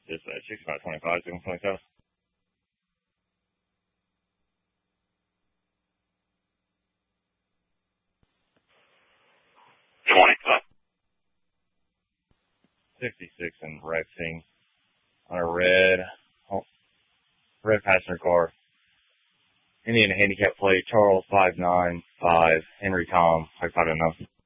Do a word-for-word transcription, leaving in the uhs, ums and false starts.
Dispatch sixty-five twenty-five, two one twenty-seven. twenty-five. sixty-six in Rexing on a red, oh, red passenger car. Indian handicap plate, Charles five nine five, Henry Tom, five five enough.